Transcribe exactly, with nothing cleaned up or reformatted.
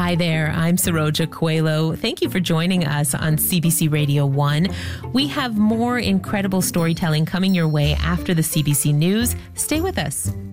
Hi there, I'm Saroja Coelho. Thank you for joining us on C B C Radio one. We have more incredible storytelling coming your way after the C B C News. Stay with us.